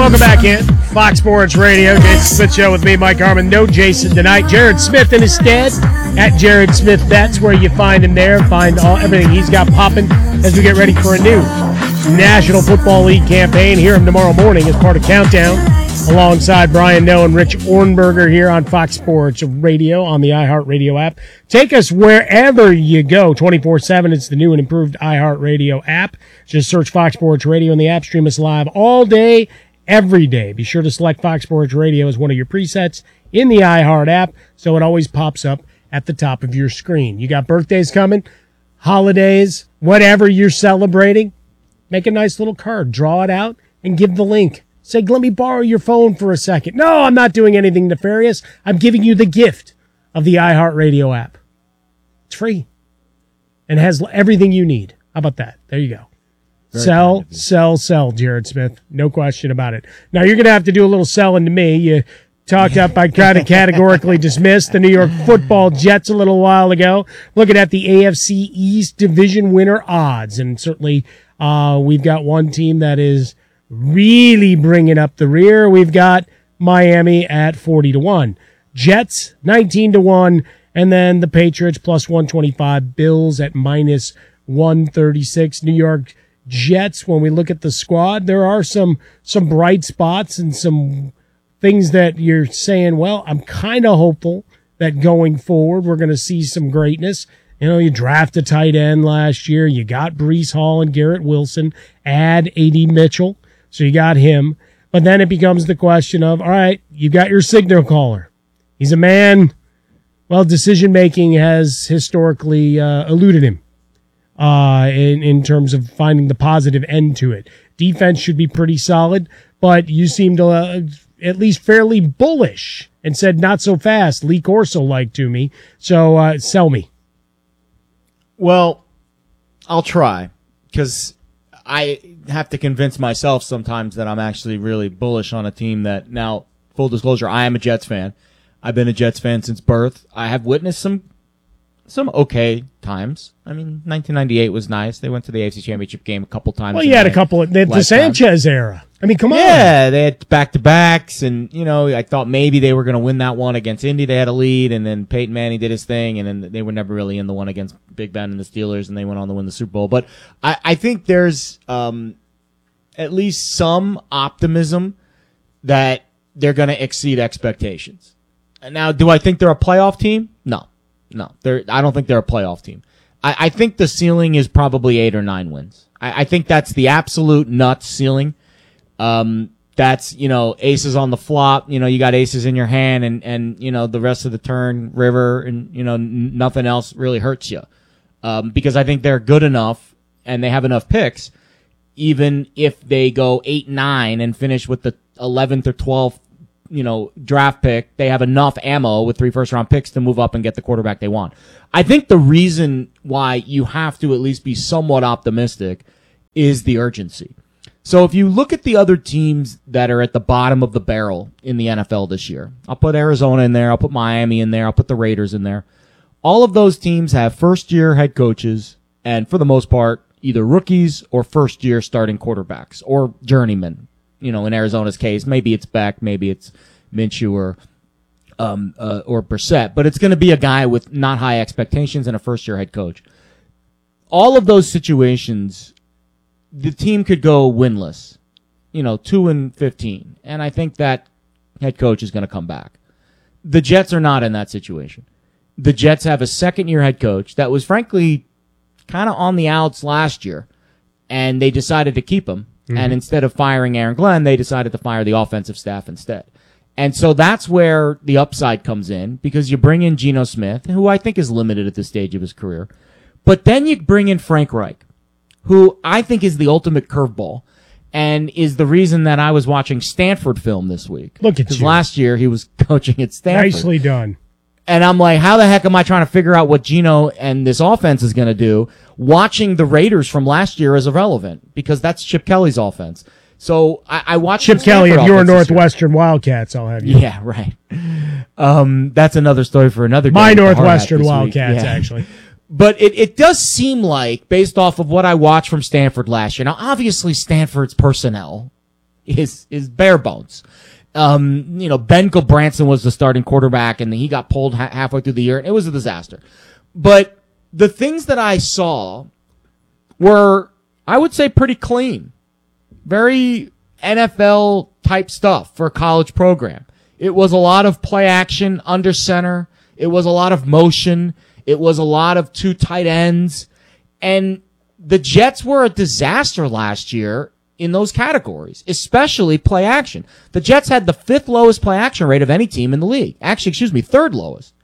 welcome back in. Fox Sports Radio, Jason Smith Show with me, Mike Harmon. No Jason tonight. Jared Smith in his stead at Jared Smith. That's where you find him there. Find everything he's got popping as we get ready for a new National Football League campaign. Hear him tomorrow morning as part of Countdown, alongside Brian Noe and Rich Ornberger here on Fox Sports Radio on the iHeartRadio app. Take us wherever you go, 24/7. It's the new and improved iHeartRadio app. Just search Fox Sports Radio in the app. Stream us live all day, every day. Be sure to select Fox Sports Radio as one of your presets in the iHeart app so it always pops up at the top of your screen. You got birthdays coming, holidays, whatever you're celebrating. Make a nice little card, draw it out, and give the link. Say, let me borrow your phone for a second. No, I'm not doing anything nefarious. I'm giving you the gift of the iHeartRadio app. It's free and has everything you need. How about that? There you go. Sell, Jared Smith. No question about it. Now, you're going to have to do a little selling to me. You talked up, I kind of categorically dismissed the New York Football Jets a little while ago. Looking at the AFC East division winner odds. And certainly we've got one team that is really bringing up the rear. We've got Miami at 40-1. Jets, 19-1. And then the Patriots plus 125. Bills at minus 136. New York Jets, when we look at the squad, there are some bright spots and some things that you're saying, well, I'm kind of hopeful that going forward we're going to see some greatness. You know, you draft a tight end last year. You got Breece Hall and Garrett Wilson. Add A.D. Mitchell. So you got him. But then it becomes the question of, all right, you got your signal caller. He's a man, well, decision-making has historically eluded him in terms of finding the positive end to it. Defense should be pretty solid, but you seem to at least fairly bullish and said not so fast, Lee Corso-like to me. So sell me. Well, I'll try, because I have to convince myself sometimes that I'm actually really bullish on a team that, now, full disclosure, I am a Jets fan. I've been a Jets fan since birth. I have witnessed some okay times. I mean, 1998 was nice. They went to the AFC Championship game a couple times. Well, you had a couple of the Sanchez era. I mean, come on. Yeah, they had back-to-backs, and, you know, I thought maybe they were going to win that one against Indy. They had a lead, and then Peyton Manning did his thing, and then they were never really in the one against Big Ben and the Steelers, and they went on to win the Super Bowl. But I think there's at least some optimism that they're going to exceed expectations. Now, do I think they're a playoff team? No. I don't think they're a playoff team. I think the ceiling is probably 8 or 9 wins. I think that's the absolute nuts ceiling. That's, you know, aces on the flop, you know, you got aces in your hand and, you know, the rest of the turn, river, and, you know, nothing else really hurts you. Because I think they're good enough and they have enough picks, even if they go 8-9 and finish with the 11th or 12th, you know, draft pick, they have enough ammo with 3 first-round picks to move up and get the quarterback they want. I think the reason why you have to at least be somewhat optimistic is the urgency. So if you look at the other teams that are at the bottom of the barrel in the NFL this year, I'll put Arizona in there, I'll put Miami in there, I'll put the Raiders in there. All of those teams have first-year head coaches and, for the most part, either rookies or first-year starting quarterbacks or journeymen. You know, in Arizona's case, maybe it's Beck, maybe it's Minshew or Brissett, but it's going to be a guy with not high expectations and a first-year head coach. All of those situations, the team could go winless, you know, 2-15, and I think that head coach is going to come back. The Jets are not in that situation. The Jets have a second-year head coach that was, frankly, kind of on the outs last year, and they decided to keep him. Mm-hmm. And instead of firing Aaron Glenn, they decided to fire the offensive staff instead. And so that's where the upside comes in, because you bring in Geno Smith, who I think is limited at this stage of his career. But then you bring in Frank Reich, who I think is the ultimate curveball and is the reason that I was watching Stanford film this week. Look at you. Because last year he was coaching at Stanford. Nicely done. And I'm like, how the heck am I trying to figure out what Geno and this offense is going to do? Watching the Raiders from last year is irrelevant because that's Chip Kelly's offense. So I watched Chip Kelly of your Northwestern Wildcats, I'll have you. Yeah, right. That's another story for another day. My Northwestern Wildcats, actually. But it does seem like, based off of what I watched from Stanford last year, now obviously Stanford's personnel is bare bones. Ben Gilbranson was the starting quarterback, and he got pulled halfway through the year. It was a disaster. But the things that I saw were, I would say, pretty clean. Very NFL type stuff for a college program. It was a lot of play action under center. It was a lot of motion. It was a lot of two tight ends. And the Jets were a disaster last year in those categories, especially play action. The Jets had the 5th lowest play action rate of any team in the league. Actually, 3rd lowest,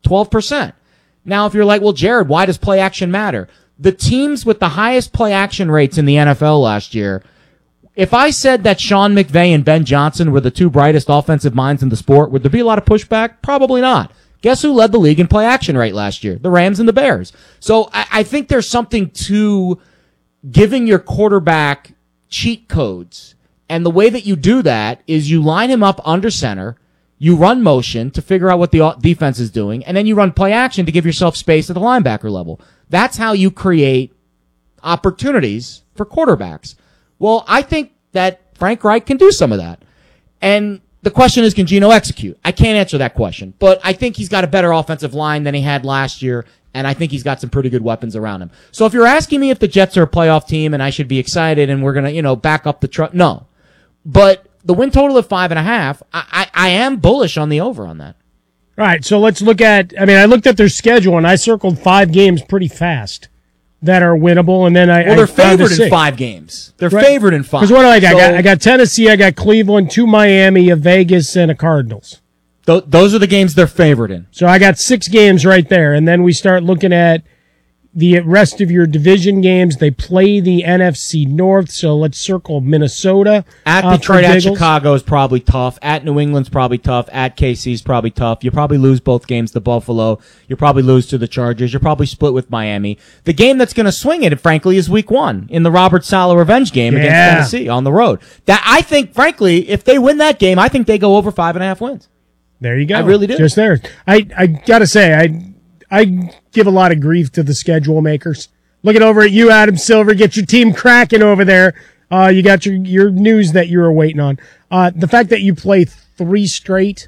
12%. Now, if you're like, well, Jared, why does play action matter? The teams with the highest play action rates in the NFL last year, if I said that Sean McVay and Ben Johnson were the 2 brightest offensive minds in the sport, would there be a lot of pushback? Probably not. Guess who led the league in play action rate last year? The Rams and the Bears. So I think there's something to giving your quarterback cheat codes. And the way that you do that is you line him up under center, you run motion to figure out what the defense is doing, and then you run play action to give yourself space at the linebacker level. That's how you create opportunities for quarterbacks. Well, I think that Frank Reich can do some of that. And the question is, can Geno execute? I can't answer that question, but I think he's got a better offensive line than he had last year, and I think he's got some pretty good weapons around him. So if you're asking me if the Jets are a playoff team and I should be excited and we're going to, back up the truck, no. But the win total of 5.5, I am bullish on the over on that. All right, so let's look at, I looked at their schedule and I circled 5 games pretty fast that are winnable, and then they're favored in 5 games. They're favored in 5. Because what do I got? I got Tennessee, I got Cleveland, 2 Miami, a Vegas, and a Cardinals. Those are the games they're favored in. So I got 6 games right there, and then we start looking at the rest of your division games. They play the NFC North, so let's circle Minnesota. At Detroit, at Chicago is probably tough. At New England's probably tough. At KC's probably tough. You probably lose both games to Buffalo. You probably lose to the Chargers. You're probably split with Miami. The game that's going to swing it, frankly, is Week 1 in the Robert Saleh revenge game against Tennessee on the road. That I think, frankly, if they win that game, I think they go over 5.5 wins. There you go. I really do. Just there. I got to say, I give a lot of grief to the schedule makers. Looking over at you, Adam Silver. Get your team cracking over there. You got your news that you were waiting on. The fact that you play 3 straight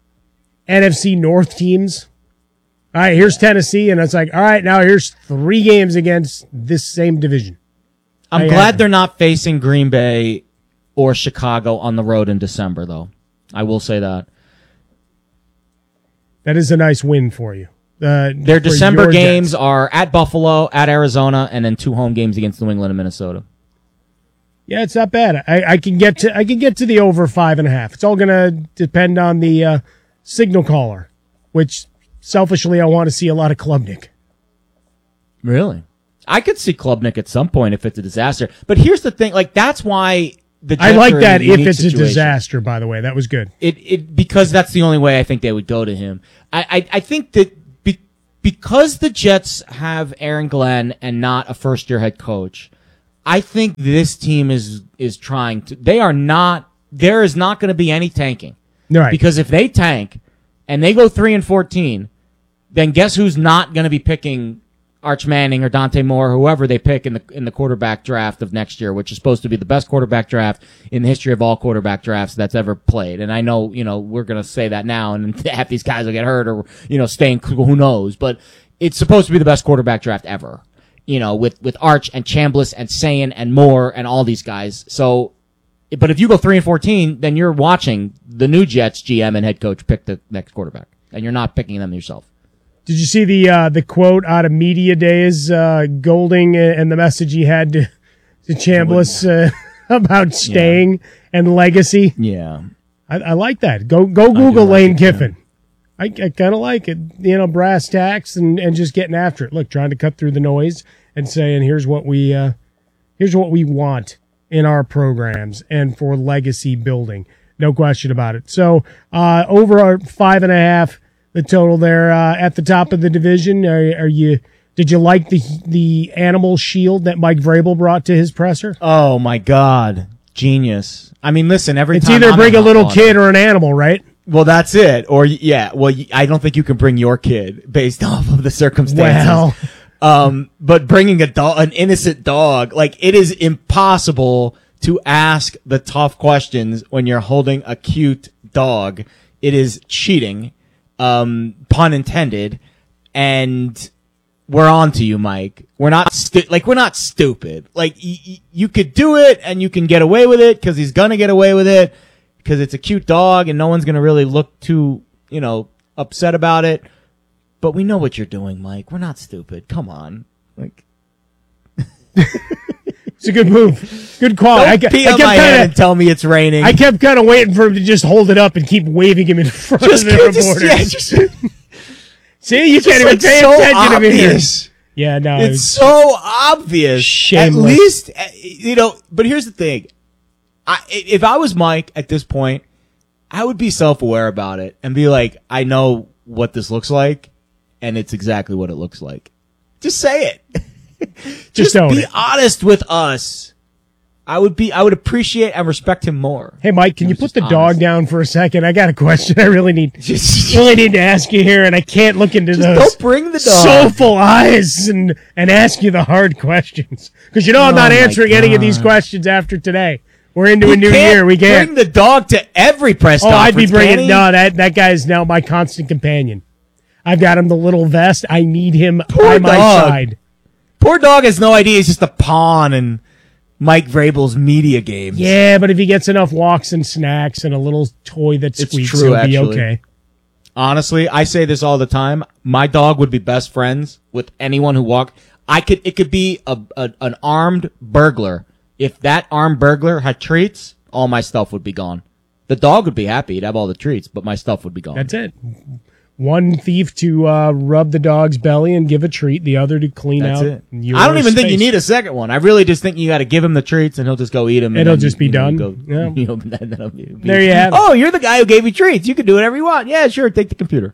NFC North teams. All right, here's Tennessee, and it's like, all right, now here's 3 games against this same division. I'm glad they're not facing Green Bay or Chicago on the road in December, though. I will say that. That is a nice win for you. Their December games are at Buffalo, at Arizona, and then 2 home games against New England and Minnesota. Yeah, it's not bad. I can get to the over 5.5. It's all going to depend on the signal caller, which selfishly I want to see a lot of Klubnik. Really? I could see Klubnik at some point if it's a disaster. But here's the thing, that's why the Jets I like are that in a if unique it's situation. a disaster, by the way. That was good. Because that's the only way I think they would go to him. I think that because the Jets have Aaron Glenn and not a first-year head coach, I think this team is trying to. There is not going to be any tanking. Right. Because if they tank and they go 3-14, then guess who's not going to be picking Arch Manning or Dante Moore, whoever they pick in the quarterback draft of next year, which is supposed to be the best quarterback draft in the history of all quarterback drafts that's ever played. And I know, we're going to say that now, and half these guys will get hurt or, staying, who knows, but it's supposed to be the best quarterback draft ever, with Arch and Chambliss and Sayin and Moore and all these guys. So, but if you go 3-14, then you're watching the new Jets GM and head coach pick the next quarterback, and you're not picking them yourself. Did you see the quote out of Media Days, Golding and the message he had to Chambliss about staying and legacy? Yeah. I like that. Go Google Lane Kiffin. I kind of like it. Brass tacks and just getting after it. Look, trying to cut through the noise and saying, here's what we want in our programs and for legacy building. No question about it. So over our 5.5. The total there at the top of the division. Did you like the animal shield that Mike Vrabel brought to his presser? Oh my God, genius! I mean, listen, it's either bring a little kid or an animal, right? Well, that's it. Or I don't think you can bring your kid based off of the circumstances. Well, but bringing an innocent dog, it is impossible to ask the tough questions when you're holding a cute dog. It is cheating, pun intended, and we're on to you, Mike. We're not we're not stupid. Like you could do it and you can get away with it because he's gonna get away with it because it's a cute dog and no one's gonna really look too, upset about it. But we know what you're doing, Mike. We're not stupid. Come on, like. It's a good move. Good call. Don't pee on my head and tell me it's raining. I kept kind of waiting for him to just hold it up and keep waving him in front of the reporter. See, you can't even pay attention to me. Yeah, no. It's so obvious. Shameless. At least, but here's the thing. If I was Mike at this point, I would be self-aware about it and be like, I know what this looks like, and it's exactly what it looks like. Just say it. Just be honest with us. I would appreciate and respect him more. Hey, Mike, can you put the dog down for a second? I got a question I really need to ask you here, and I can't look into those don't bring the dog. soulful eyes and ask you the hard questions. Because I'm not answering any of these questions after today. We're into a new year. We can't bring the dog to every press conference. I'd be bringing that guy is now my constant companion. I've got him the little vest. I need him by my side. Poor dog has no idea he's just a pawn in Mike Vrabel's media games. Yeah, but if he gets enough walks and snacks and a little toy that squeaks, he'll be okay. Honestly, I say this all the time. My dog would be best friends with anyone who walked. It could be an armed burglar. If that armed burglar had treats, all my stuff would be gone. The dog would be happy. He'd have all the treats, but my stuff would be gone. That's it. One thief to rub the dog's belly and give a treat, the other to clean out. That's it. I don't even think you need a second one. I really just think you got to give him the treats and he'll just go eat them. It'll just be done. Yeah. There you have it. Oh, you're the guy who gave me treats. You can do whatever you want. Yeah, sure. Take the computer.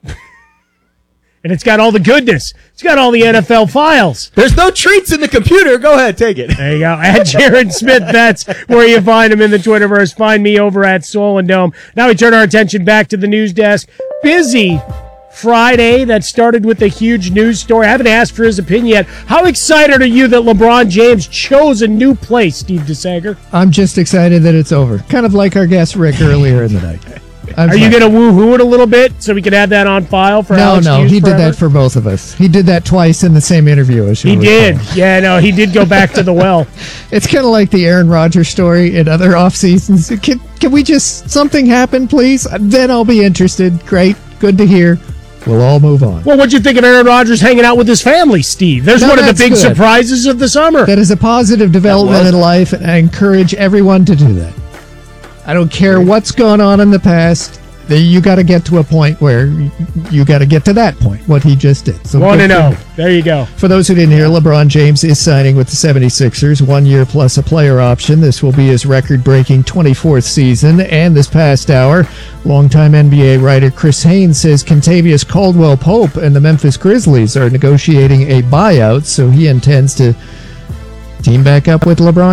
And it's got all the goodness. It's got all the NFL files. There's no treats in the computer. Go ahead, take it. There you go. At Jared Smith, that's where you find him in the Twitterverse. Find me over at Swollen Dome. Now we turn our attention back to the news desk. Busy Friday that started with a huge news story. I haven't asked for his opinion yet. How excited are you that LeBron James chose a new place, Steve DeSager? I'm just excited that it's over. Kind of like our guest Rick earlier in the night. Are you going to woo-hoo it a little bit so we can have that on file for Alex No, Hughes he forever? did that for both of us. He did that twice in the same interview. As you He did. recall. Yeah, no, he did go back to the well. It's kind of like the Aaron Rodgers story in other off seasons. Can we just, something happen, please? Then I'll be interested. Great. Good to hear. We'll all move on. Well, what'd you think of Aaron Rodgers hanging out with his family, Steve? There's one of the big surprises of the summer. That is a positive development in life, and I encourage everyone to do that. I don't care what's gone on in the past. You got to get to a point where you got to get to that point, what he just did. So 1-0. There you go. For those who didn't hear, LeBron James is signing with the 76ers, 1 year plus a player option. This will be his record-breaking 24th season. And this past hour, longtime NBA writer Chris Haynes says Kentavious Caldwell-Pope and the Memphis Grizzlies are negotiating a buyout, so he intends to team back up with LeBron